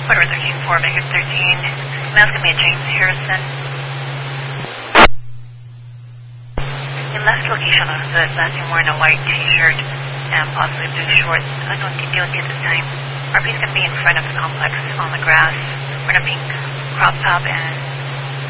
Whatever 13-4, Vegas 13. That's going to be a James Harrison. He left location of the last thing wearing a white t-shirt and possibly blue shorts. I don't think guilty at the time. RP's going to be in front of the complex on the grass. We're going to be crop top and